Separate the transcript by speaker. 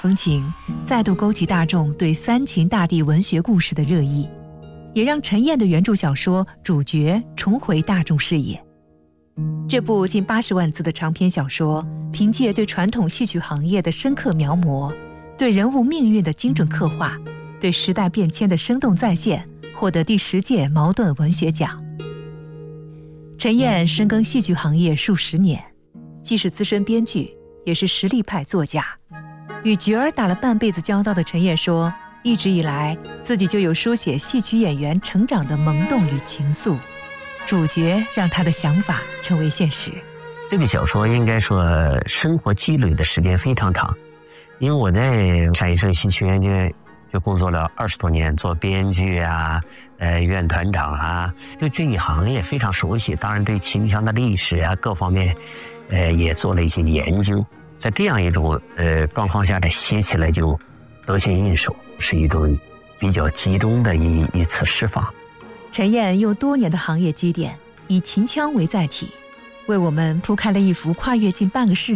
Speaker 1: 风情，再度勾起大众对三秦大地文学故事的热议，也让陈燕的原著小说主角重回大众视野。这部近80万字的长篇小说，凭借对传统戏曲行业的深刻描摹，对人物命运的精准刻画，对时代变迁的生动再现，获得第10届茅盾文学奖。陈燕深耕戏剧行业数10年，既是资深编剧，也是实力派作家。与角儿打了半辈子交道的陈燕说，一直以来自己就有书写戏曲演员成长的萌动与情愫，主角让他的想法成为现实。
Speaker 2: 这个小说应该说生活积累的时间非常长，因为我在陕西省戏曲院就工作了20多年，做编剧啊，院团长啊，对这一行也非常熟悉。当然对秦腔的历史啊各方面，也做了一些研究。在这样一种状况下，写起来就得心应手，是一种比较集中的一次释放。
Speaker 1: 陈燕用多年的行业积淀，以秦腔为载体，为我们铺开了一幅跨越近半个世